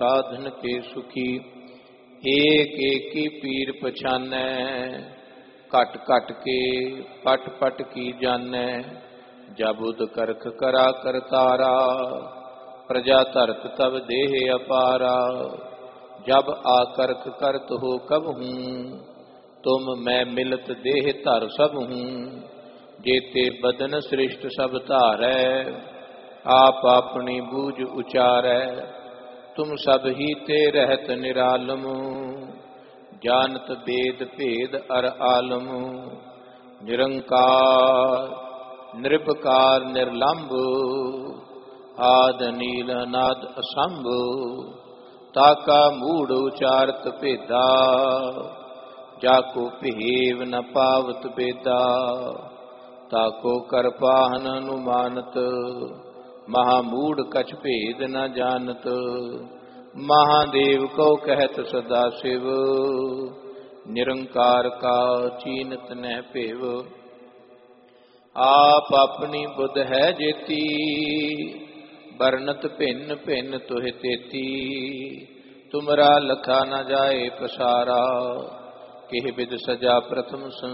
साधन के सुखी। एक एक की पीर पछानै, घट घट के पट पट की जानै। जब उद करख करा करतारा, प्रजा धरत तब देह अपारा। जब आकरख करत हो कब हूँ, तुम मैं मिलत देह धर सब हूँ। जेते बदन सृष्ट सब धारै, आप अपनी बूझ उचारै। तुम सब ही ते रहत निरालम, जानत वेद भेद अर आलम। निरंकार निरपकार निर्लंब, आद नील अनाद असंभ। ताका मूढ़ उचारत भेदा, जाको भेव न पावत बेदा। ताको कर पाहन अनुमानत, महामूढ़ कछ भेद न जानत। महादेव को कहत सदा शिव, निरंकार का चीनत न पेव। आप अपनी बुध है जेती, बरनत भिन्न भिन्न तुह तेती। तुमरा लखा न जाए पसारा, किह बिद सजा प्रथम